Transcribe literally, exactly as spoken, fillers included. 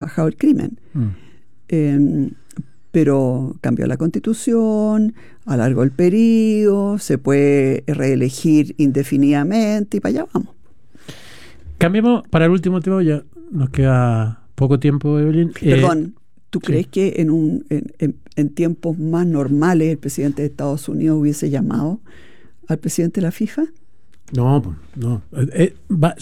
bajado el crimen. Mm. Eh, pero cambió la Constitución, alargó el periodo, se puede reelegir indefinidamente y para allá vamos. Cambiemos para el último tema, ya nos queda poco tiempo, Evelyn. Perdón, ¿tú sí. crees que en, un, en, en, en tiempos más normales el presidente de Estados Unidos hubiese llamado al presidente de la FIFA? No, no. Eh, va,